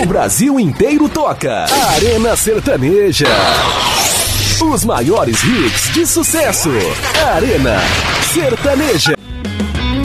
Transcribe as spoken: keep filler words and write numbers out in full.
o Brasil inteiro toca. Arena Sertaneja. Os maiores hits de sucesso. Arena Sertaneja.